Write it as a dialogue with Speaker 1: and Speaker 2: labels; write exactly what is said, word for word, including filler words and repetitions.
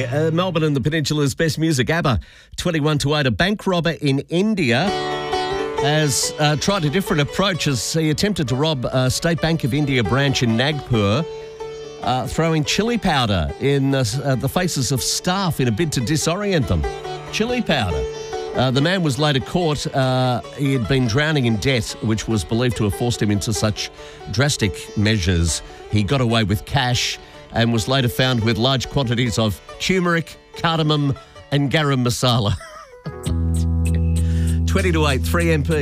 Speaker 1: uh, Melbourne and the Peninsula's best music, ABBA, twenty-one to eight. A bank robber in India has uh, tried a different approach as he attempted to rob a State Bank of India branch in Nagpur, uh, throwing chili powder in uh, uh, the faces of staff in a bid to disorient them. Chili powder. Uh, the man was later caught. Uh, he had been drowning in debt, which was believed to have forced him into such drastic measures. He got away with cash and was later found with large quantities of turmeric, cardamom and garam masala. twenty to eight, three M P.